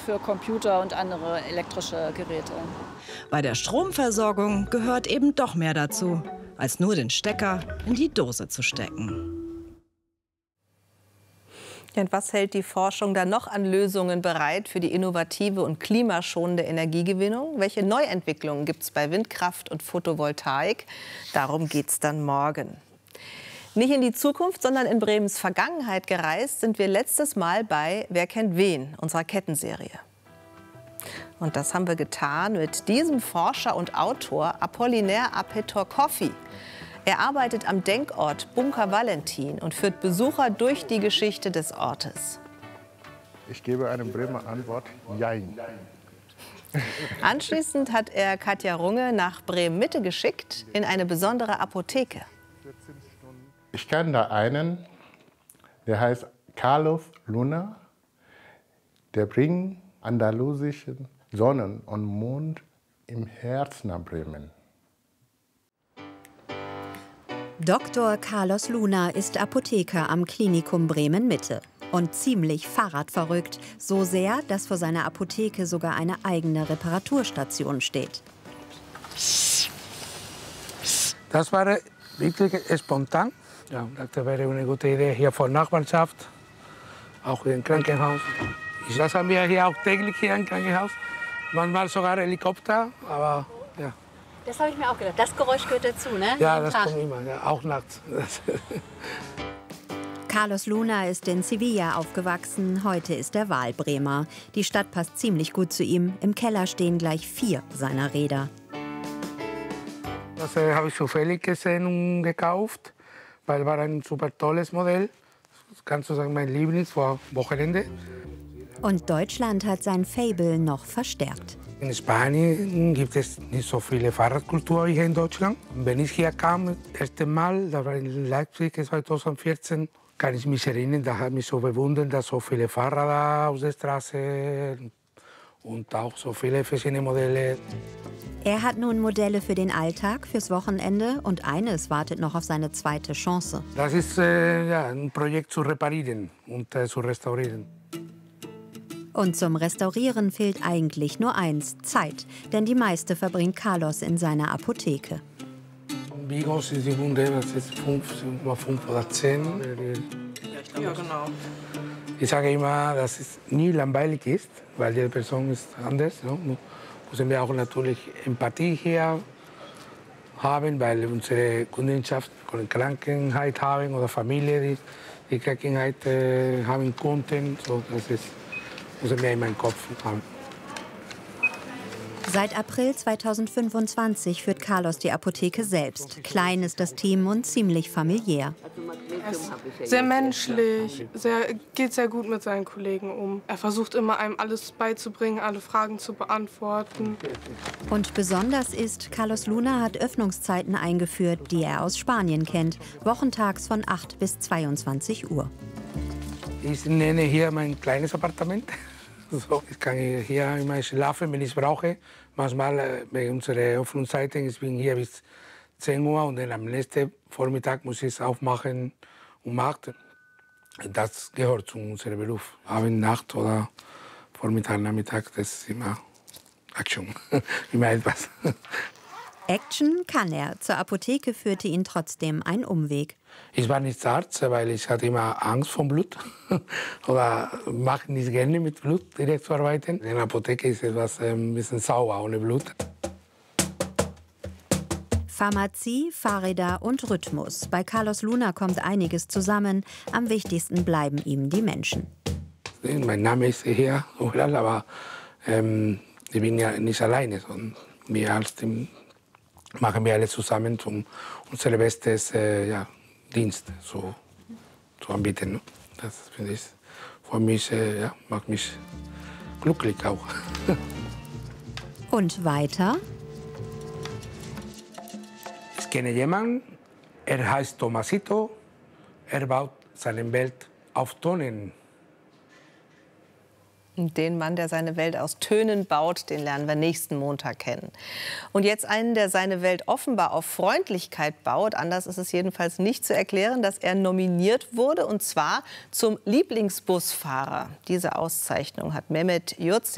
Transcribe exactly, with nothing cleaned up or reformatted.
für Computer und andere elektrische Geräte. Bei der Stromversorgung gehört eben doch mehr dazu, als nur den Stecker in die Dose zu stecken. Und was hält die Forschung da noch an Lösungen bereit für die innovative und klimaschonende Energiegewinnung? Welche Neuentwicklungen gibt es bei Windkraft und Photovoltaik? Darum geht es dann morgen. Nicht in die Zukunft, sondern in Bremens Vergangenheit gereist sind wir letztes Mal bei Wer kennt wen, unserer Kettenserie. Und das haben wir getan mit diesem Forscher und Autor Apollinaire Apettor-Coffey. Er arbeitet am Denkort Bunker Valentin und führt Besucher durch die Geschichte des Ortes. Ich gebe eine Bremer Antwort, Jein. Anschließend hat er Katja Runge nach Bremen-Mitte geschickt, in eine besondere Apotheke. Ich kenne da einen, der heißt Carlos Luna. Der bringt andalusischen Sonnen und Mond im Herzen nach Bremen. Doktor Carlos Luna ist Apotheker am Klinikum Bremen-Mitte und ziemlich Fahrradverrückt. So sehr, dass vor seiner Apotheke sogar eine eigene Reparaturstation steht. Das war wirklich spontan. Ja, das wäre eine gute Idee hier vor Nachbarschaft, auch im Krankenhaus. Das haben wir hier auch täglich hier im Krankenhaus. Manchmal sogar Helikopter, aber ja. Das habe ich mir auch gedacht. Das Geräusch gehört dazu, ne? Ja, das kommt immer, ja, auch nachts. Carlos Luna ist in Sevilla aufgewachsen. Heute ist er Wahlbremer. Die Stadt passt ziemlich gut zu ihm. Im Keller stehen gleich vier seiner Räder. Das äh, habe ich zufällig gesehen und gekauft, weil es war ein super tolles Modell. Das kannst du sagen, mein Lieblings vor Wochenende. Und Deutschland hat sein Faible noch verstärkt. In Spanien gibt es nicht so viele Fahrradkultur wie hier in Deutschland. Wenn ich hier kam, das erste Mal, das war in Leipzig zweitausendvierzehn, kann ich mich erinnern, da hat mich so bewundert, dass so viele Fahrräder auf der Straße und auch so viele verschiedene Modelle. Er hat nun Modelle für den Alltag, fürs Wochenende und eines wartet noch auf seine zweite Chance. Das ist äh, ja, ein Projekt zu reparieren und äh, zu restaurieren. Und zum Restaurieren fehlt eigentlich nur eins, Zeit. Denn die meiste verbringt Carlos in seiner Apotheke. Wie groß ist die Wunde? Das ist fünf, fünf oder zehn. Ja, genau. Ich sage immer, dass es nie langweilig ist, weil jede Person ist anders. Ne? Müssen wir auch natürlich Empathie hier haben, weil unsere Kundenschaft Krankheit haben oder Familie, die die Krankheit äh, haben konnten. So, das ist müssen wir in meinen Kopf haben. Seit April zweitausendfünfundzwanzig führt Carlos die Apotheke selbst. Klein ist das Team und ziemlich familiär. Er ist sehr menschlich, sehr, geht sehr gut mit seinen Kollegen um. Er versucht immer, einem alles beizubringen, alle Fragen zu beantworten. Und besonders ist, Carlos Luna hat Öffnungszeiten eingeführt, die er aus Spanien kennt. Wochentags von acht bis zweiundzwanzig Uhr. Ich nenne hier mein kleines Appartement. So, ich kann hier immer schlafen, wenn ich brauche. Manchmal äh, bei unseren Öffnungszeiten, ich bin hier bis zehn Uhr und dann am nächsten Vormittag muss ich es aufmachen um acht. Das gehört zu unserem Beruf. Abend, Nacht oder Vormittag, Nachmittag, das ist immer Action, immer etwas. Action kann er. Zur Apotheke führte ihn trotzdem ein Umweg. Ich war nicht Arzt, weil ich hatte immer Angst vor Blut. Oder mache nicht gerne mit Blut direkt zu arbeiten. In der Apotheke ist etwas ein bisschen sauer ohne Blut. Pharmazie, Fahrräder und Rhythmus. Bei Carlos Luna kommt einiges zusammen. Am wichtigsten bleiben ihm die Menschen. Mein Name ist hier überall, aber ähm, ich bin ja nicht alleine. Wir als Team machen wir alles zusammen, um unser bestes äh, ja, Dienst zu, zu anbieten. Ne? Das finde ich für mich, äh, ja, macht mich glücklich auch. Und weiter? Ich kenne jemanden, er heißt Tomasito, er baut seine Welt auf Tonnen. Den Mann, der seine Welt aus Tönen baut, den lernen wir nächsten Montag kennen. Und jetzt einen, der seine Welt offenbar auf Freundlichkeit baut. Anders ist es jedenfalls nicht zu erklären, dass er nominiert wurde, und zwar zum Lieblingsbusfahrer. Diese Auszeichnung hat Mehmet Yurtseven